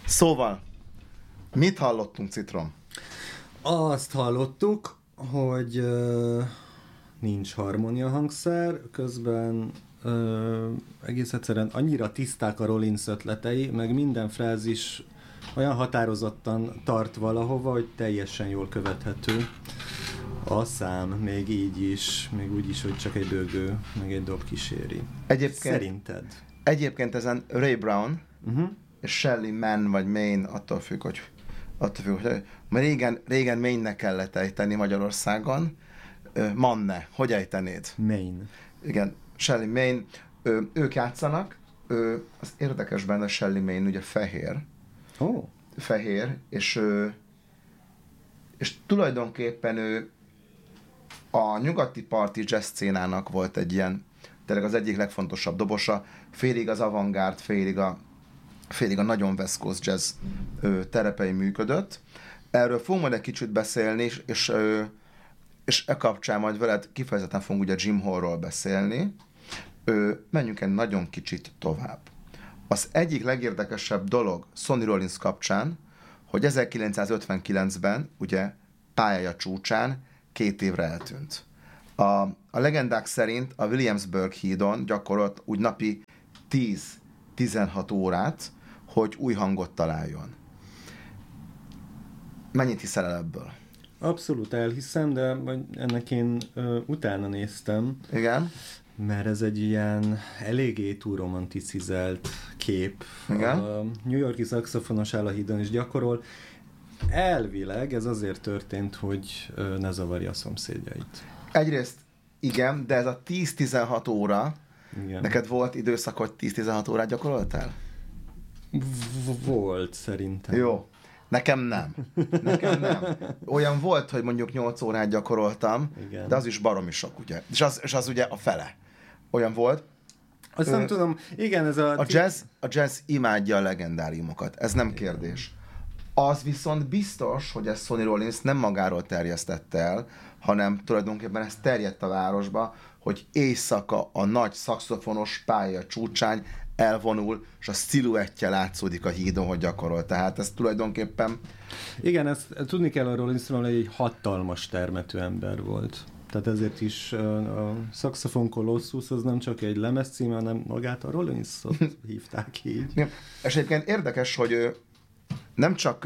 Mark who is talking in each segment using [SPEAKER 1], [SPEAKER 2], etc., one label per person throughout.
[SPEAKER 1] Szóval, mit hallottunk, Citrom?
[SPEAKER 2] Azt hallottuk, hogy nincs harmónia hangszer, közben egész egyszerűen annyira tiszták a Rollins ötletei, meg minden frázis olyan határozottan tart valahova, hogy teljesen jól követhető a szám, még így is, még úgy is, hogy csak egy dögő, meg egy dob kíséri. Szerinted?
[SPEAKER 1] Egyébként ezen Ray Brown és Shelley Mann vagy Main, attól függ, hogy régen Maine-nek kellett ejteni Magyarországon. Manne, hogy ejtenéd?
[SPEAKER 2] Maine.
[SPEAKER 1] Igen, Shelley Main. Ők játszanak. Az érdekes benne, Shelley Main ugye fehér.
[SPEAKER 2] Oh.
[SPEAKER 1] Fehér, és tulajdonképpen ő a nyugati parti jazz szcénának volt egy ilyen, tényleg az egyik legfontosabb dobosa, félig az avantgárd, félig a nagyon West Coast jazz terepei működött. Erről fogunk majd egy kicsit beszélni, és e kapcsán majd veled kifejezetten fogunk ugye Jim Hallról beszélni. Menjünk egy nagyon kicsit tovább. Az egyik legérdekesebb dolog Sonny Rollins kapcsán, hogy 1959-ben ugye pályája csúcsán 2 évre eltűnt. A legendák szerint a Williamsburg hídon gyakorolt úgy napi 10-16 órát, hogy új hangot találjon. Mennyit hiszel el ebből?
[SPEAKER 2] Abszolút elhiszem, de ennek én utána néztem.
[SPEAKER 1] Igen.
[SPEAKER 2] Mert ez egy ilyen eléggé túl romanticizált kép.
[SPEAKER 1] Igen.
[SPEAKER 2] A New York-i szaxofonos áll a hídon is gyakorol. Elvileg ez azért történt, hogy ne zavarja a szomszédjait.
[SPEAKER 1] Egyrészt igen, de ez a 10-16 óra,
[SPEAKER 2] igen.
[SPEAKER 1] Neked volt időszak, hogy 10-16 órát gyakoroltál?
[SPEAKER 2] Volt, szerintem.
[SPEAKER 1] Jó. Nekem nem. Olyan volt, hogy mondjuk 8 órát gyakoroltam, igen. De az is baromi sok, ugye. És az ugye a fele. Olyan volt.
[SPEAKER 2] Azt nem tudom, igen, ez
[SPEAKER 1] a jazz imádja a legendáriumokat, ez nem kérdés. Az viszont biztos, hogy ez Sonny Rollins nem magáról terjesztette el, hanem tulajdonképpen ez terjedt a városba, hogy éjszaka a nagy szaxofonos pálya csúcsán elvonul, és a sziluettje látszódik a hídon, hogy gyakorol. Tehát ez tulajdonképpen...
[SPEAKER 2] Igen, ezt tudni kell a Rollinsról, hogy egy hatalmas termetű ember volt. Tehát ezért is a Saxophone Colossus az nem csak egy lemezcím, hanem magát a Rollins-ot hívták így.
[SPEAKER 1] Ja. És egyébként érdekes, hogy nem csak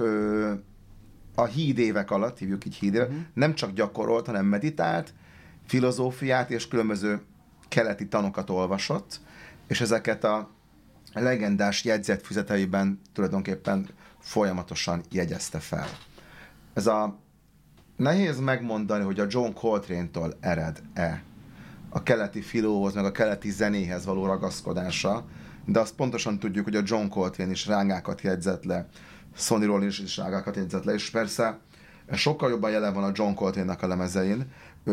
[SPEAKER 1] a hídévek alatt, hívjuk így hídévek, nem csak gyakorolt, hanem meditált, filozófiát és különböző keleti tanokat olvasott, és ezeket a legendás jegyzetfüzeteiben tulajdonképpen folyamatosan jegyezte fel. Ez a nehéz megmondani, hogy a John Coltrane-tól ered-e a keleti filóhoz, meg a keleti zenéhez való ragaszkodása, de azt pontosan tudjuk, hogy a John Coltrane is rágákat jegyzett le, Sonny Rollins is rágákat jegyzett le, és persze sokkal jobban jelen van a John Coltrane-nak a lemezein,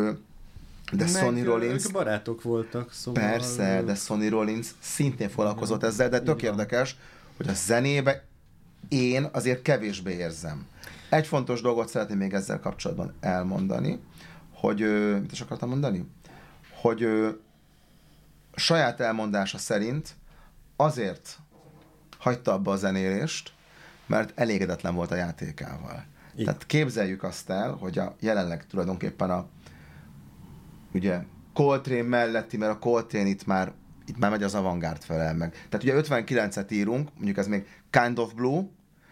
[SPEAKER 1] de Sonny Rollins...
[SPEAKER 2] Ők barátok voltak, szóval...
[SPEAKER 1] Persze, de Sonny Rollins szintén foglalkozott ezzel, de tök érdekes, hogy a zenébe én azért kevésbé érzem. Egy fontos dolgot szeretném még ezzel kapcsolatban elmondani, hogy... Mit is akartam mondani? Hogy saját elmondása szerint azért hagyta abba a zenélést, mert elégedetlen volt a játékával. Igen. Tehát képzeljük azt el, hogy jelenleg tulajdonképpen ugye Coltrane melletti, mert a Coltrane itt már megy az avantgárd felel meg. Tehát ugye 59-et írunk, mondjuk ez még Kind of Blue,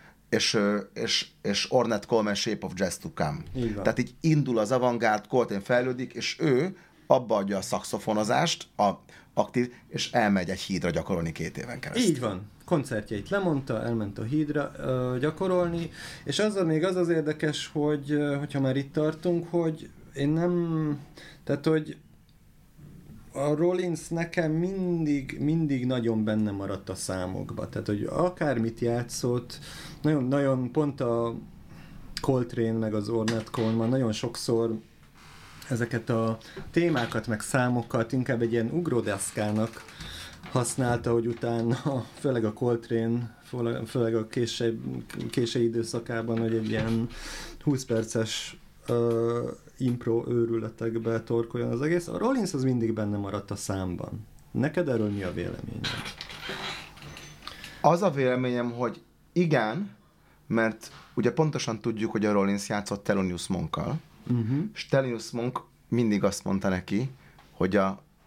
[SPEAKER 1] és Ornette Coleman Shape of Jazz to Come. Tehát így indul az avantgárd, Coltrane fejlődik, és ő abba adja a szaxofonozást, aktív, és elmegy egy hídra gyakorolni 2 éven keresztül.
[SPEAKER 2] Így van. Koncertjeit lemondta, elment a hídra gyakorolni, és azzal még az érdekes, hogyha már itt tartunk, hogy én nem... Tehát, hogy a Rollins nekem mindig nagyon benne maradt a számokba. Tehát, hogy akármit játszott, nagyon pont a Coltrane meg az Ornette Coleman nagyon sokszor ezeket a témákat meg számokat inkább egy ilyen ugródeszkának használta, hogy utána, főleg a Coltrane, főleg a késői időszakában, hogy egy ilyen 20 perces impro őrületekbe torkoljon az egész. A Rollins az mindig benne maradt a számban. Neked erről mi a véleményed?
[SPEAKER 1] Az a véleményem, hogy Igen, mert ugye pontosan tudjuk, hogy a Rollins játszott Thelonious Monkkal, és Thelonious Monk mindig azt mondta neki, hogy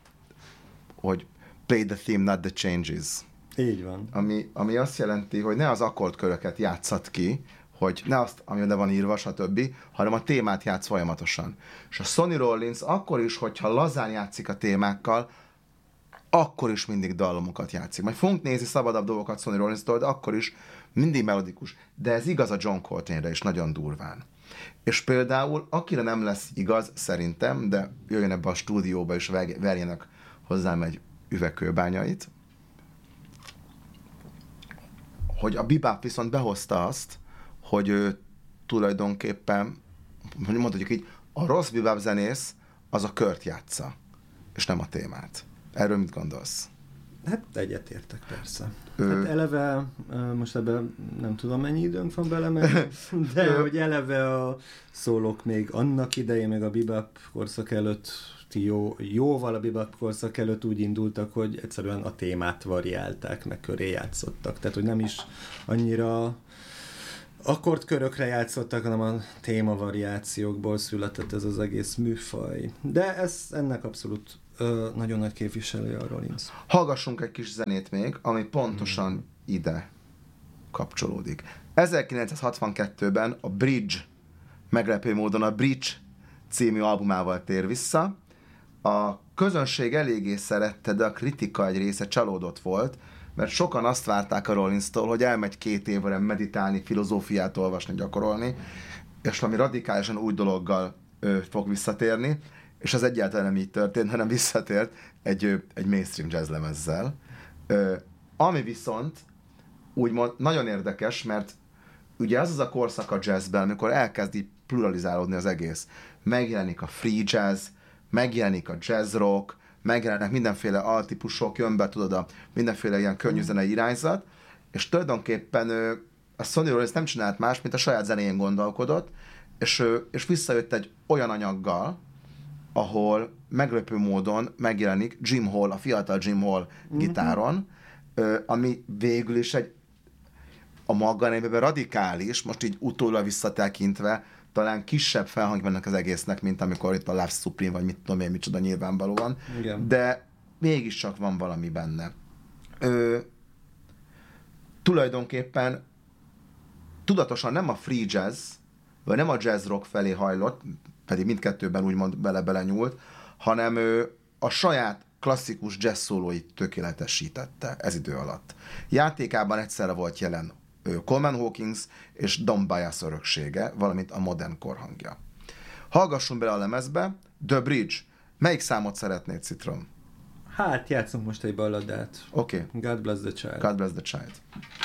[SPEAKER 1] play the theme, not the changes.
[SPEAKER 2] Így van.
[SPEAKER 1] Ami azt jelenti, hogy ne az akkordköröket játsszad ki, hogy ne azt, ami oda van írva, stb., hanem a témát játsz folyamatosan. És a Sonny Rollins akkor is, hogyha lazán játszik a témákkal, akkor is mindig dallamokat játszik. Majd fogunk nézni szabadabb dolgokat Sonny Rollins-tól, de akkor is mindig melodikus. De ez igaz a John Coltrane-re is nagyon durván. És például, akire nem lesz igaz, szerintem, de jöjjön ebbe a stúdióba és verjenek hozzám egy üvegkőbányait, hogy a bebop viszont behozta azt, hogy ő tulajdonképpen, mondhatjuk így, a rossz bebop zenész az a kört játsza, és nem a témát. Erről mit gondolsz?
[SPEAKER 2] Hát egyetértek persze. Hát eleve, most ebben nem tudom mennyi időnk van belemenni, de hogy eleve a szólók még annak idején, meg a bebop korszak előtt, jóval a bebop korszak előtt úgy indultak, hogy egyszerűen a témát variálták, meg köré játszottak. Tehát, hogy nem is annyira akkordkörökre játszottak, hanem a témavariációkból született ez az egész műfaj. De ennek abszolút nagyon nagy képviselője a Rollins.
[SPEAKER 1] Hallgassunk egy kis zenét még, ami pontosan ide kapcsolódik. 1962-ben a Bridge, meglepő módon a Bridge című albumával tér vissza. A közönség eléggé szerette, de a kritika egy része csalódott volt, mert sokan azt várták a Rollins-tól, hogy elmegy 2 évre meditálni, filozófiát olvasni, gyakorolni, és valami radikálisan új dologgal fog visszatérni, és az egyáltalán nem így történt, hanem visszatért egy mainstream jazzlemezzel. Ami viszont úgymond nagyon érdekes, mert ugye ez az a korszak a jazzben, amikor elkezd így pluralizálódni az egész. Megjelenik a free jazz, megjelenik a jazz rock, megjelennek mindenféle altípusok, jön be, tudod, mindenféle ilyen könnyű zenei irányzat, és tulajdonképpen a Sonny Rollins nem csinált más, mint a saját zenéjén gondolkodott, és visszajött egy olyan anyaggal, ahol meglepő módon megjelenik Jim Hall, a fiatal Jim Hall gitáron, ami végül is a maga nevében radikális, most így utólag visszatekintve, talán kisebb felhang vannak az egésznek, mint amikor itt a Love Supreme, vagy mit tudom én, micsoda nyilvánvalóan. Igen. De mégiscsak van valami benne. Tulajdonképpen tudatosan nem a free jazz, vagy nem a jazz rock felé hajlott, pedig mindkettőben úgymond bele nyúlt, hanem a saját klasszikus jazz szólóit tökéletesítette ez idő alatt. Játékában egyszerre volt jelen Coleman Hawkins és Don Byas öröksége, valamint a modern korhangja. Hallgassunk bele a lemezbe. The Bridge. Melyik számot szeretnéd, Citrom?
[SPEAKER 2] Hát, játszunk most egy balladát.
[SPEAKER 1] Oké.
[SPEAKER 2] God Bless the Child.
[SPEAKER 1] God Bless the Child.